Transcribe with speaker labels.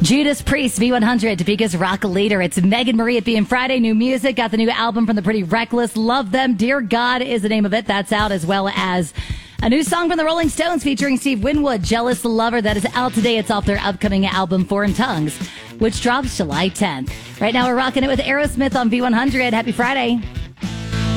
Speaker 1: Judas Priest, V100, Topeka's rock leader. It's Megan Marie at Being Friday. New music. Got the new album from the Pretty Reckless. Love them. Dear God is the name of it. That's out, as well as a new song from the Rolling Stones featuring Steve Winwood, Jealous Lover. That is out today. It's off their upcoming album, Foreign Tongues, which drops July 10th. Right now, we're rocking it with Aerosmith on V100. Happy Friday.